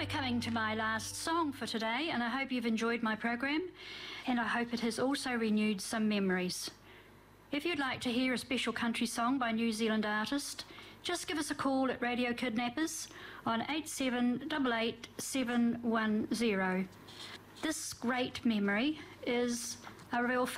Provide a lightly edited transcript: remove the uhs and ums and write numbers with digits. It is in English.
we're coming to my last song for today, and I hope you've enjoyed my program, and I hope it has also renewed some memories. If you'd like to hear a special country song by a New Zealand artist, just give us a call at Radio Kidnappers on 8788 710. This great memory is a real